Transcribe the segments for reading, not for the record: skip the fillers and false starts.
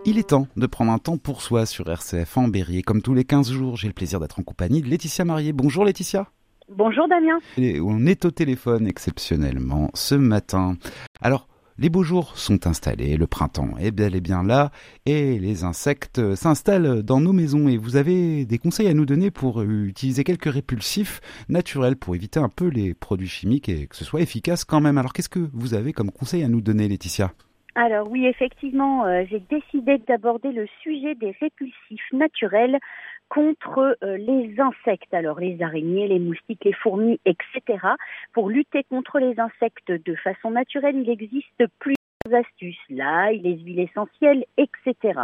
Il est temps de prendre un temps pour soi sur RCF en Berry. Comme tous les 15 jours, j'ai le plaisir d'être en compagnie de Laetitia Marié. Bonjour Laetitia. Bonjour Damien. Et on est au téléphone exceptionnellement ce matin. Alors, les beaux jours sont installés, le printemps est bel et bien là et les insectes s'installent dans nos maisons. Et vous avez des conseils à nous donner pour utiliser quelques répulsifs naturels pour éviter un peu les produits chimiques et que ce soit efficace quand même. Alors, qu'est-ce que vous avez comme conseil à nous donner, Laetitia ? Alors oui, effectivement, j'ai décidé d'aborder le sujet des répulsifs naturels contre les insectes, alors les araignées, les moustiques, les fourmis, etc. Pour lutter contre les insectes de façon naturelle, il existe plusieurs astuces, l'ail, les huiles essentielles, etc.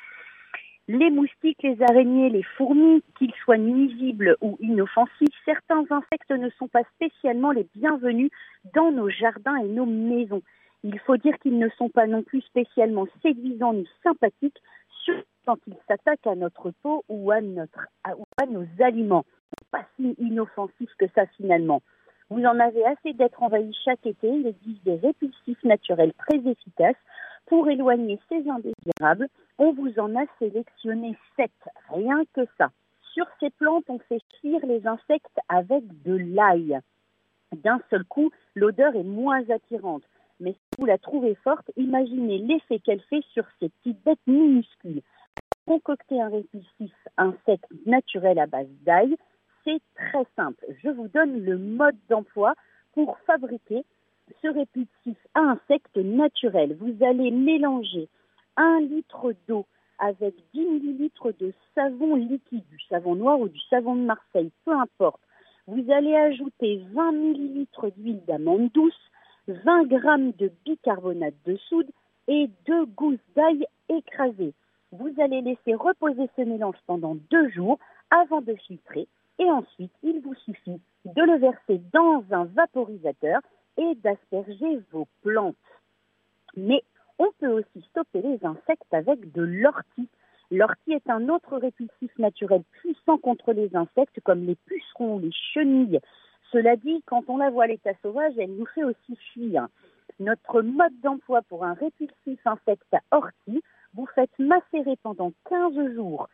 Les moustiques, les araignées, les fourmis, qu'ils soient nuisibles ou inoffensifs, certains insectes ne sont pas spécialement les bienvenus dans nos jardins et nos maisons. Il faut dire qu'ils ne sont pas non plus spécialement séduisants ni sympathiques, surtout quand ils s'attaquent à notre peau ou à nos aliments. Pas si inoffensifs que ça finalement. Vous en avez assez d'être envahi chaque été. Il existe des répulsifs naturels très efficaces pour éloigner ces indésirables. On vous en a sélectionné 7, rien que ça. Sur ces plantes, on fait cuire les insectes avec de l'ail. D'un seul coup, l'odeur est moins attirante. Mais si vous la trouvez forte, imaginez l'effet qu'elle fait sur ces petites bêtes minuscules. Concocter un répulsif insecte naturel à base d'ail, c'est très simple. Je vous donne le mode d'emploi pour fabriquer ce répulsif à insectes naturel. Vous allez mélanger 1 litre d'eau avec 10 ml de savon liquide, du savon noir ou du savon de Marseille, peu importe. Vous allez ajouter 20 ml d'huile d'amande douce, 20 g de bicarbonate de soude et 2 gousses d'ail écrasées. Vous allez laisser reposer ce mélange pendant 2 jours avant de filtrer et ensuite il vous suffit de le verser dans un vaporisateur et d'asperger vos plantes. Mais on peut aussi stopper les insectes avec de l'ortie. L'ortie est un autre répulsif naturel puissant contre les insectes comme les pucerons, les chenilles. Cela dit, quand on la voit à l'état sauvage, elle nous fait aussi fuir. Notre mode d'emploi pour un répulsif insecte à ortie, vous faites macérer pendant 15 jours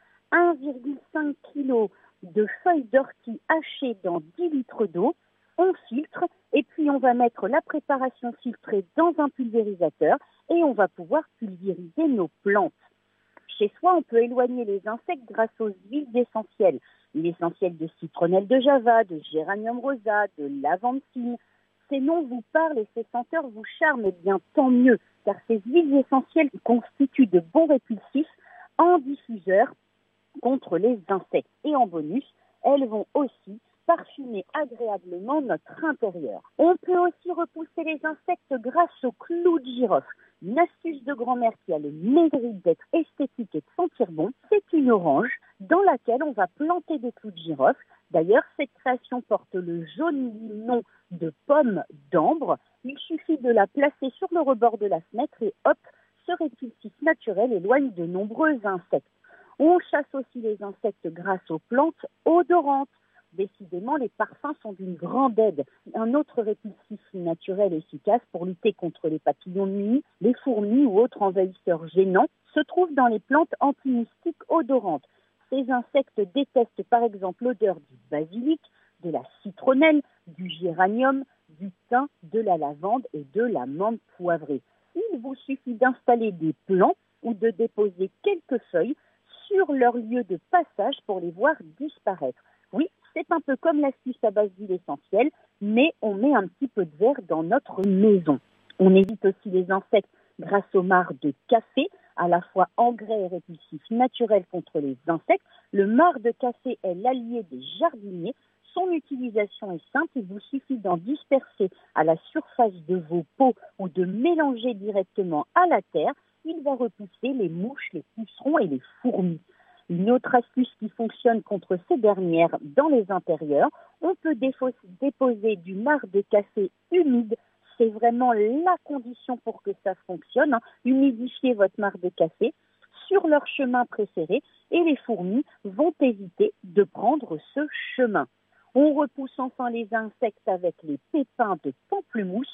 1,5 kg de feuilles d'ortie hachées dans 10 litres d'eau. On filtre et puis on va mettre la préparation filtrée dans un pulvérisateur et on va pouvoir pulvériser nos plantes. Chez soi, on peut éloigner les insectes grâce aux huiles essentielles. L'essentiel de citronnelle de Java, de géranium rosa, de lavande fine. Ces noms vous parlent et ces senteurs vous charment, et bien tant mieux, car ces huiles essentielles constituent de bons répulsifs en diffuseur contre les insectes. Et en bonus, elles vont aussi parfumer agréablement notre intérieur. On peut aussi repousser les insectes grâce au clou de girofle. Une astuce de grand-mère qui a le mérite d'être esthétique et de sentir bon, c'est une orange dans laquelle on va planter des clous de girofle. D'ailleurs, cette création porte le joli nom de pomme d'ambre. Il suffit de la placer sur le rebord de la fenêtre et hop, ce répulsif naturel éloigne de nombreux insectes. On chasse aussi les insectes grâce aux plantes odorantes. Décidément, les parfums sont d'une grande aide. Un autre répulsif naturel efficace pour lutter contre les papillons de nuit, les fourmis ou autres envahisseurs gênants se trouve dans les plantes antimoustiques odorantes. Ces insectes détestent par exemple l'odeur du basilic, de la citronnelle, du géranium, du thym, de la lavande et de la menthe poivrée. Il vous suffit d'installer des plants ou de déposer quelques feuilles sur leur lieu de passage pour les voir disparaître. Oui, c'est un peu comme l'astuce à base d'huile essentielle, mais on met un petit peu de verre dans notre maison. On évite aussi les insectes grâce au marc de café, à la fois engrais et répulsif naturel contre les insectes. Le marc de café est l'allié des jardiniers. Son utilisation est simple, il vous suffit d'en disperser à la surface de vos pots ou de mélanger directement à la terre. Il va repousser les mouches, les pucerons et les fourmis. Une autre astuce qui fonctionne contre ces dernières dans les intérieurs, on peut déposer du marc de café humide. C'est vraiment la condition pour que ça fonctionne. Humidifiez votre marc de café sur leur chemin préféré et les fourmis vont éviter de prendre ce chemin. On repousse enfin les insectes avec les pépins de pamplemousse.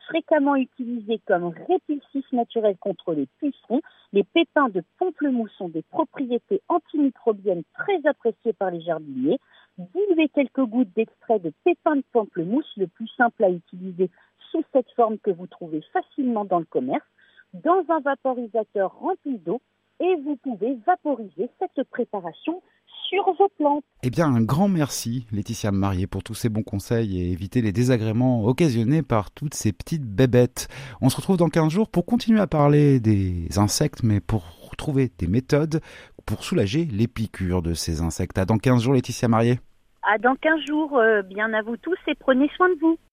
fréquemment utilisés comme répulsifs naturels contre les pucerons. Les pépins de pamplemousse ont des propriétés antimicrobiennes très appréciées par les jardiniers. Diluez quelques gouttes d'extrait de pépins de pamplemousse, le plus simple à utiliser sous cette forme que vous trouvez facilement dans le commerce, dans un vaporisateur rempli d'eau, et vous pouvez vaporiser cette préparation sur vos plantes. Eh bien, un grand merci, Laetitia Marié, pour tous ces bons conseils et éviter les désagréments occasionnés par toutes ces petites bébêtes. On se retrouve dans 15 jours pour continuer à parler des insectes, mais pour trouver des méthodes pour soulager les piqûres de ces insectes. À dans 15 jours, Laetitia Marié. À dans 15 jours, bien à vous tous et prenez soin de vous.